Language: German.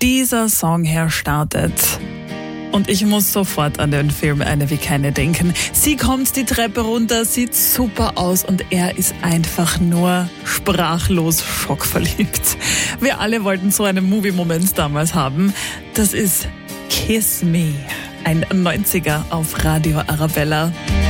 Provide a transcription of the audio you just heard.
dieser Song her startet. Und ich muss sofort an den Film Eine wie keine denken. Sie kommt die Treppe runter, sieht super aus und er ist einfach nur sprachlos schockverliebt. Wir alle wollten so einen Movie-Moment damals haben. Das ist Kiss Me, ein 90er auf Radio Arabella.